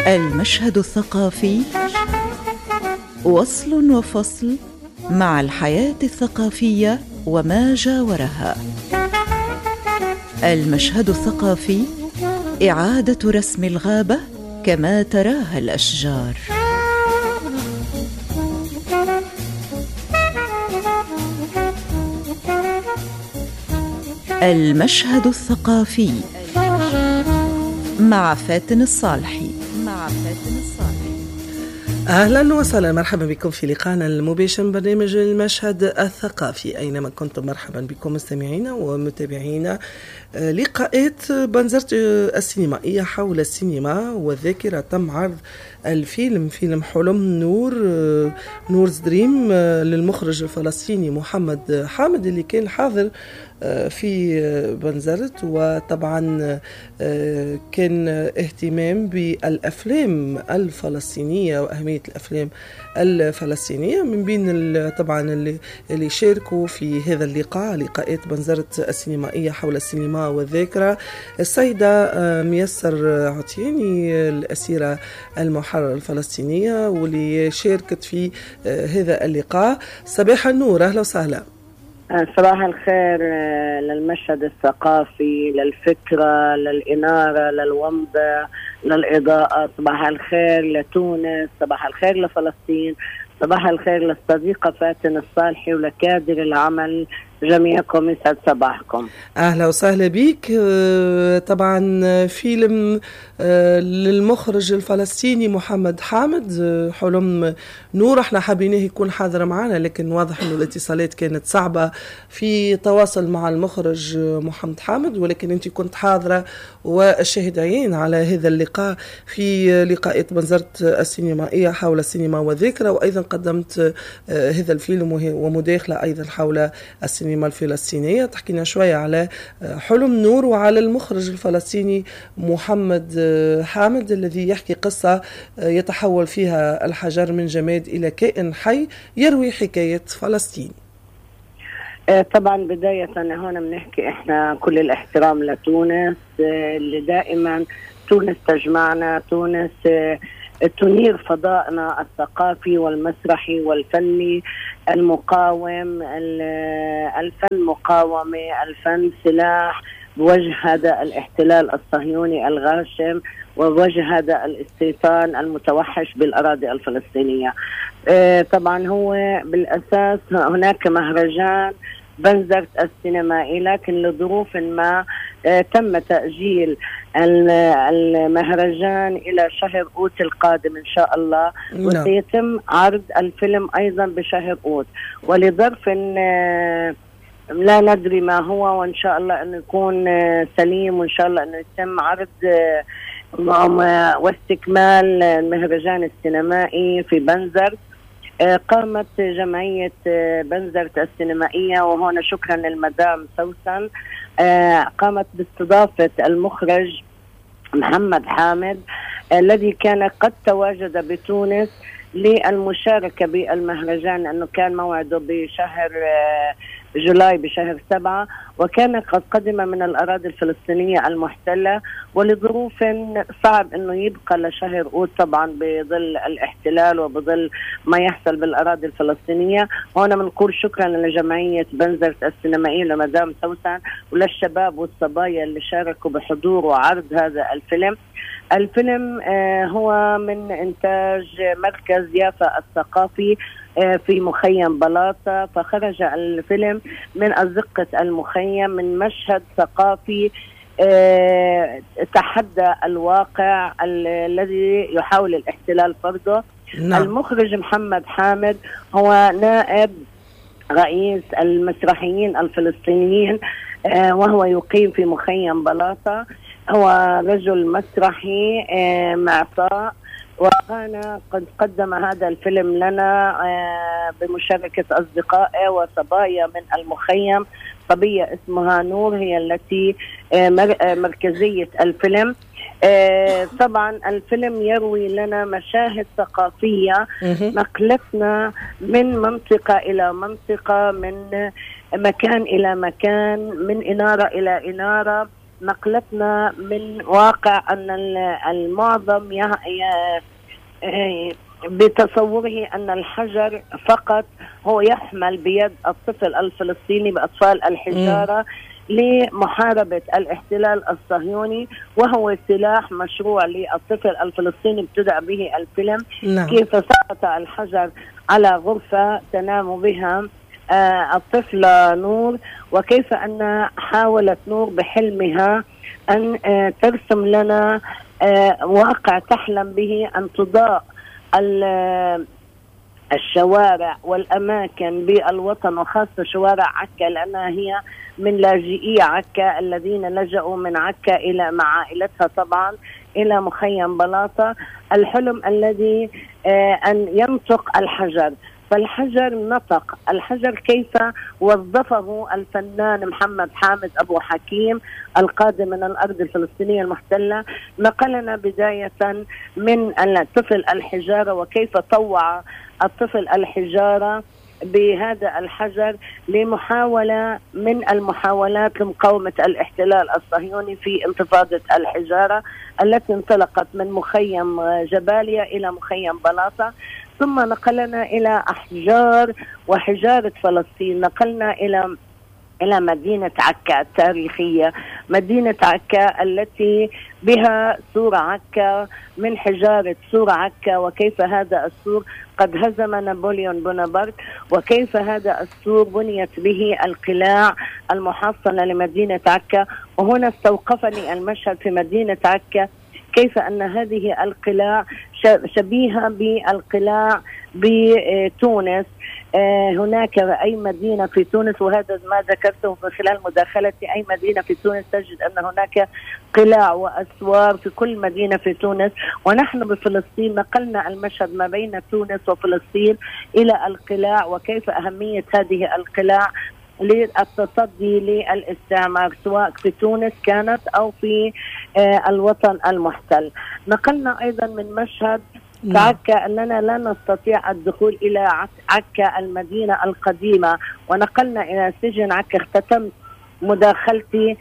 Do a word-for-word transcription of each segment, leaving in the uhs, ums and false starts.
المشهد الثقافي وصل وفصل مع الحياة الثقافية وما جاورها. المشهد الثقافي إعادة رسم الغابة كما تراها الأشجار. المشهد الثقافي مع فاتن الصالحي. مع فاتن الصالحي. أهلا وسهلا، مرحبا بكم في لقاءنا المباشر من برنامج المشهد الثقافي أينما كنتم. مرحبا بكم مستمعينا ومتابعينا. لقاءات بنزرت السينمائية حول السينما والذاكرة. تم عرض الفيلم فيلم حلم نور نورز دريم للمخرج الفلسطيني محمد حامد اللي كان حاضر في بنزرت، وطبعا كان اهتمام بالأفلام الفلسطينية وأهمية الأفلام الفلسطينية. من بين طبعا اللي, اللي شاركوا في هذا اللقاء لقاءات بنزرت السينمائية حول السينما والذاكرة السيدة ميسر عطياني الأسيرة المحررة الفلسطينية واللي شاركت في هذا اللقاء. صباح النور، أهلا وسهلا. صباح الخير للمشهد الثقافي، للفكرة، للإنارة، للومضة، للإضاءة. صباح الخير لتونس، صباح الخير لفلسطين، صباح الخير للصديقة فاتن الصالحي ولكادر العمل جميعكم. يسعد صباحكم. أهلا وسهلا بك. طبعا فيلم للمخرج الفلسطيني محمد حامد حلم نور، احنا حابينه يكون حاضر معنا، لكن واضح انه الاتصالات كانت صعبة في تواصل مع المخرج محمد حامد، ولكن انت كنت حاضرة والشاهد عين على هذا اللقاء في لقاءات بنزرت السينمائية حول السينما والذاكرة، وأيضا قدمت هذا الفيلم ومداخلة أيضا حول السينما الفلسطينية. تحكينا شوية على حلم نور وعلى المخرج الفلسطيني محمد حامد الذي يحكي قصة يتحول فيها الحجر من جماد إلى كائن حي يروي حكاية فلسطين. طبعا بداية هنا بنحكي احنا كل الاحترام لتونس اللي دائما تونس تجمعنا، تونس تنير فضائنا الثقافي والمسرحي والفني المقاوم. الفن مقاومة، الفن سلاح بوجه هذا الاحتلال الصهيوني الغاشم ووجه هذا الاستيطان المتوحش بالأراضي الفلسطينية. طبعا هو بالأساس هناك مهرجان بنزرت السينمائي، لكن لظروف ما تم تأجيل المهرجان إلى شهر أوت القادم إن شاء الله، وسيتم عرض الفيلم أيضا بشهر أوت، ولظرف لا ندري ما هو، وإن شاء الله أنه يكون سليم، وإن شاء الله أنه يتم عرض واستكمال المهرجان السينمائي في بنزرت. قامت جمعية بنزرت السينمائية، وهنا شكرا للمدام سوسن، قامت باستضافة المخرج محمد حامد الذي كان قد تواجد بتونس للمشاركة بالمهرجان، لأنه كان موعده بشهر جولاي بشهر سبعة، وكان قد قدم من الأراضي الفلسطينية المحتلة، ولظروف صعب أنه يبقى لشهر أوت طبعا بظل الاحتلال وبظل ما يحصل بالأراضي الفلسطينية. هنا بنقول شكرا لجمعية بنزرت السينمائية لمدام سوسن وللشباب والصبايا اللي شاركوا بحضور وعرض هذا الفيلم. الفيلم هو من إنتاج مركز يافا الثقافي في مخيم بلاطة، فخرج الفيلم من أزقة المخيم من مشهد ثقافي تحدى الواقع الذي يحاول الاحتلال فرضه. نعم. المخرج محمد حامد هو نائب رئيس المسرحيين الفلسطينيين، وهو يقيم في مخيم بلاطة. هو رجل مسرحي معطاء، وكان قد قدم هذا الفيلم لنا بمشاركة أصدقائه وصبايا من المخيم. صبية اسمها نور هي التي مركزية الفيلم. طبعا الفيلم يروي لنا مشاهد ثقافية، نقلتنا من منطقة إلى منطقة، من مكان إلى مكان، من إنارة إلى إنارة، نقلتنا من واقع أن المعظم بتصوره أن الحجر فقط هو يحمل بيد الطفل الفلسطيني بأطفال الحجارة لمحاربة الاحتلال الصهيوني، وهو سلاح مشروع للطفل الفلسطيني ابتدأ به الفيلم. نعم. كيف سقط الحجر على غرفة تنام بها آه الطفلة نور، وكيف أن حاولت نور بحلمها أن آه ترسم لنا آه واقع تحلم به، أن تضاء الشوارع والأماكن بالوطن، وخاصة شوارع عكا لأنها هي من لاجئي عكا الذين لجأوا من عكا إلى مع عائلتها طبعا إلى مخيم بلاطة. الحلم الذي آه أن ينطق الحجر، فالحجر نطق. الحجر كيف وظفه الفنان محمد حامد أبو حكيم القادم من الأرض الفلسطينية المحتلة، نقلنا بداية من الطفل الحجارة وكيف طوع الطفل الحجارة بهذا الحجر لمحاولة من المحاولات لمقاومة الاحتلال الصهيوني في انتفاضة الحجارة التي انطلقت من مخيم جباليا إلى مخيم بلاطة، ثم نقلنا إلى أحجار وحجارة فلسطين. نقلنا إلى إلى مدينة عكا التاريخية، مدينة عكا التي بها سور عكا من حجارة سور عكا، وكيف هذا السور قد هزم نابليون بونابرت، وكيف هذا السور بنيت به القلاع المحصنة لمدينة عكا. وهنا استوقفني المشهد في مدينة عكا، كيف أن هذه القلاع شبيهة بالقلاع بتونس. هناك أي مدينة في تونس، وهذا ما ذكرته من خلال مداخلتي، أي مدينة في تونس تجد أن هناك قلاع وأسوار في كل مدينة في تونس. ونحن بفلسطين نقلنا المشهد ما بين تونس وفلسطين إلى القلاع، وكيف أهمية هذه القلاع للتصدي للاستعمار سواء في تونس كانت أو في الوطن المحتل. نقلنا أيضا من مشهد عكا أننا لا نستطيع الدخول إلى عكا المدينة القديمة، ونقلنا إلى سجن عكا. اختتمت مداخلتي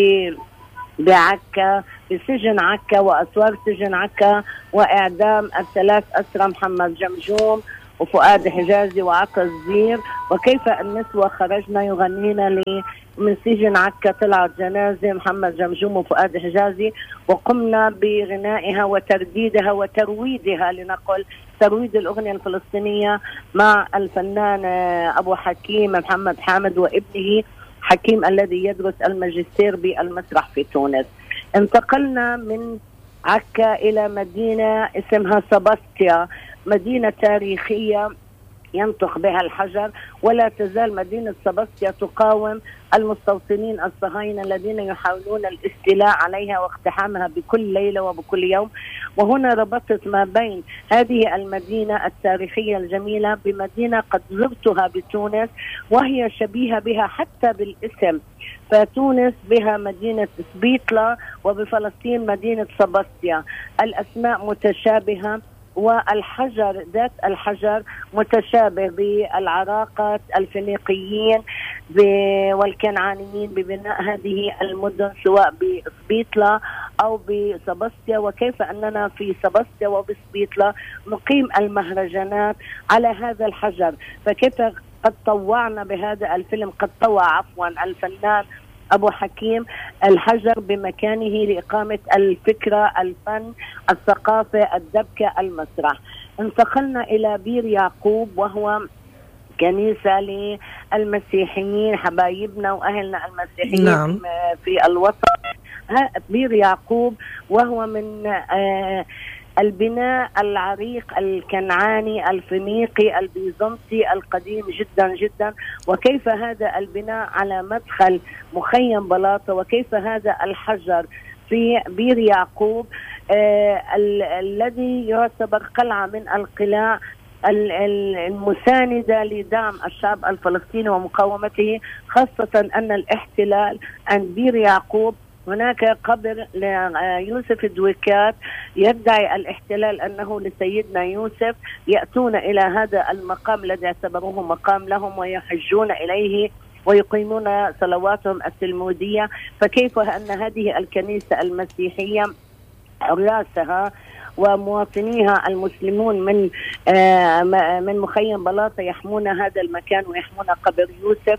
بعكا بسجن عكا وأسوار سجن عكا وإعدام الثلاث أسرى محمد جمجوم وفؤاد حجازي وعطا الزير، وكيف النسوة خرجنا يغنينا لي من سجن عكا طلعت جنازة محمد جمجوم وفؤاد حجازي، وقمنا بغنائها وترديدها وترويدها، لنقل ترويد الأغنية الفلسطينية مع الفنان أبو حكيم محمد حامد وابنه حكيم الذي يدرس الماجستير بالمسرح في تونس. انتقلنا من عكا إلى مدينة اسمها سباستيا، مدينة تاريخية ينطق بها الحجر، ولا تزال مدينة سباستيا تقاوم المستوطنين الصهاينة الذين يحاولون الاستيلاء عليها واقتحامها بكل ليلة وبكل يوم. وهنا ربطت ما بين هذه المدينة التاريخية الجميلة بمدينة قد زرتها بتونس وهي شبيهة بها حتى بالاسم، فتونس بها مدينة سبيطلة وبفلسطين مدينة سباستيا، الأسماء متشابهة، والحجر ذات الحجر متشابه بالعراقة الفينيقيين والكنعانيين ببناء هذه المدن سواء بسبيطلة أو بسباستيا، وكيف أننا في سباستيا وبسبيطلة نقيم المهرجانات على هذا الحجر. فكيف قد طوعنا بهذا الفيلم، قد طوع عفوا الفنان أبو حكيم الحجر بمكانه لإقامة الفكرة، الفن، الثقافة، الدبكة، المسرح. انتقلنا إلى بير يعقوب وهو كنيسة للمسيحيين حبايبنا وأهلنا المسيحيين. نعم. في الوطن. بير يعقوب وهو من آه البناء العريق الكنعاني الفينيقي البيزنطي القديم جدا جدا، وكيف هذا البناء على مدخل مخيم بلاطة، وكيف هذا الحجر في بير يعقوب آه ال- الذي يعتبر قلعة من القلاع المساندة لدعم الشعب الفلسطيني ومقاومته، خاصة أن الاحتلال عند بير يعقوب هناك قبر ليوسف الدويكات يدعي الاحتلال أنه لسيدنا يوسف، يأتون إلى هذا المقام الذي اعتبروه مقام لهم ويحجون إليه ويقيمون صلواتهم التلمودية، فكيف أن هذه الكنيسة المسيحية رأسها ومواطنيها المسلمون من من مخيم بلاطة يحمون هذا المكان ويحمون قبر يوسف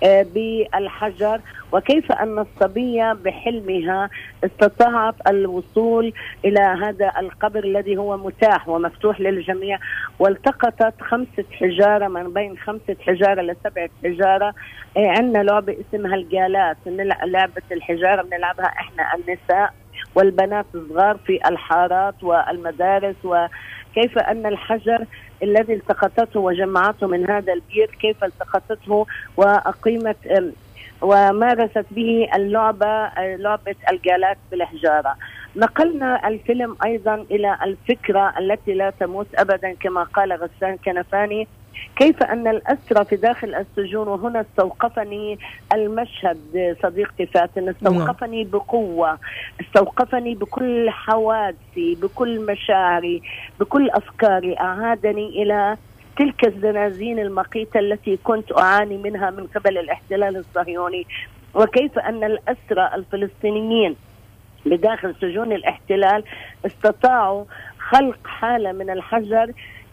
بالحجر، وكيف أن الصبية بحلمها استطاعت الوصول إلى هذا القبر الذي هو متاح ومفتوح للجميع، والتقطت خمسة حجارة من بين خمسة حجارة لسبعة حجارة. عندنا لعبة اسمها الجالات، لعبة الحجارة بنلعبها إحنا النساء والبنات الصغار في الحارات والمدارس، وكيف أن الحجر الذي التقطته وجمعته من هذا البير كيف التقطته وأقيمت ومارست به اللعبة لعبة الجالات بالحجارة. نقلنا الفيلم أيضا إلى الفكرة التي لا تموت أبدا كما قال غسان كنفاني، كيف أن الأسرى في داخل السجون، وهنا استوقفني المشهد صديقتي فاتن، استوقفني بقوة، استوقفني بكل حوادثي، بكل مشاعري، بكل أفكاري، أعادني إلى تلك الزنازين المقيتة التي كنت أعاني منها من قبل الاحتلال الصهيوني، وكيف أن الأسرى الفلسطينيين بداخل سجون الاحتلال استطاعوا خلق حالة من الحجر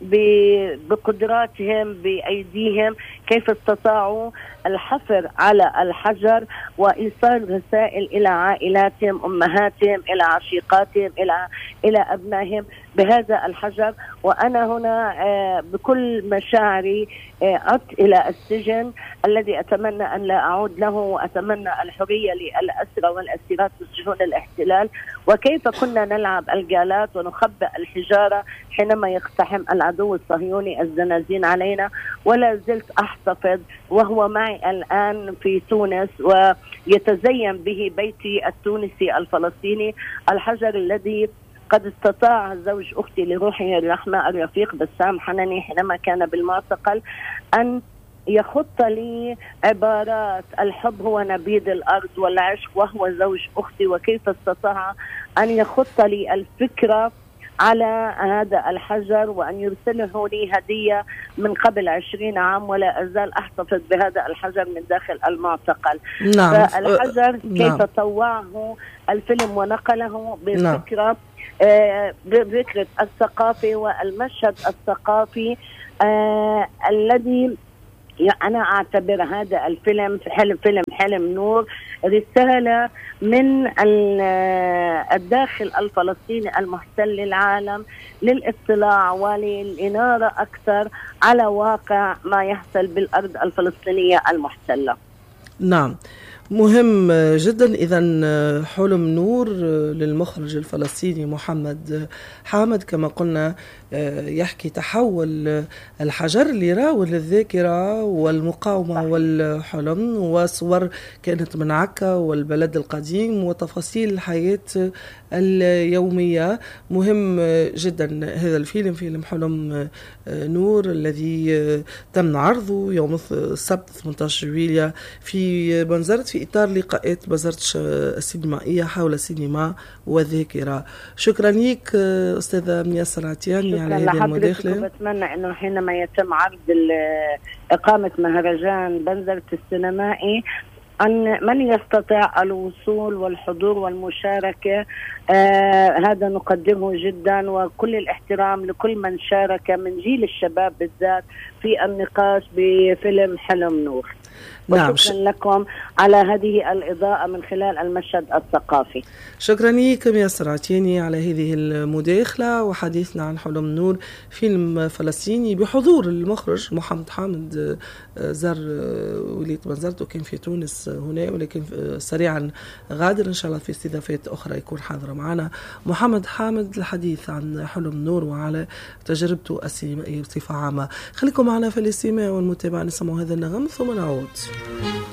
بقدراتهم بأيديهم، كيف استطاعوا الحفر على الحجر وإيصال رسائل إلى عائلاتهم، أمهاتهم، إلى عشيقاتهم، إلى إلى أبنائهم بهذا الحجر. وأنا هنا بكل مشاعري عدت إلى السجن الذي أتمنى أن لا أعود له، وأتمنى الحرية للأسرى والأسيرات في سجون الاحتلال، وكيف كنا نلعب الجالات ونخبئ الحجارة حينما يقتحم العدو الصهيوني الزنازين علينا. ولا زلت أحتفظ وهو معي الآن في تونس ويتزين به بيتي التونسي الفلسطيني الحجر الذي قد استطاع زوج أختي لروحه الرحمة الرفيق بسام حنني حينما كان بالمعتقل أن يخط لي عبارات الحب هو نبيذ الأرض والعشق وهو زوج أختي، وكيف استطاع أن يخط لي الفكرة على هذا الحجر وأن يرسله لي هدية من قبل عشرين عام، ولا أزال أحتفظ بهذا الحجر من داخل المعتقل. نعم. فالحجر كيف نعم. طوعه الفيلم ونقله بفكرة آه بفكرة الثقافي والمشهد الثقافي آه الذي أنا أعتبر هذا الفيلم حلم فيلم حلم نور رسالة من الداخل الفلسطيني المحتل للعالم للاطلاع وللإنارة أكثر على واقع ما يحصل بالأرض الفلسطينية المحتلة. نعم، مهم جدا. إذن حلم نور للمخرج الفلسطيني محمد حامد كما قلنا يحكي تحول الحجر اللي راول الذاكرة والمقاومة والحلم، وصور كانت من عكا والبلد القديم وتفاصيل الحياة اليومية. مهم جدا هذا الفيلم، فيلم حلم نور الذي تم عرضه يوم السبت ثمانية عشر يوليو في بنزرت في إطار لقاءات بنزرت السينمائية حول السينما والذاكرة. شكرا لك أستاذة ميسر عتياني على هذه المداخلة. بتمنى أنه حينما يتم عرض إقامة مهرجان بنزرت السينمائي أن من يستطيع الوصول والحضور والمشاركة آه هذا نقدره جدا، وكل الاحترام لكل من شارك من جيل الشباب بالذات في النقاش بفيلم حلم نور. نعم. وشكرا لكم على هذه الإضاءة من خلال المشهد الثقافي. شكرا لكم يا سرعتيني على هذه المداخلة وحديثنا عن حلم نور، فيلم فلسطيني بحضور المخرج محمد حامد زار ولية بنزرت وكان في تونس هنا، ولكن سريعا غادر إن شاء الله في استضافات أخرى يكون حاضر معنا محمد حامد الحديث عن حلم نور وعلى تجربته السينمائية بصفة عامة. خليكم معنا في الاستماع والمتابعة، نسمع هذا النغم ثم نعود.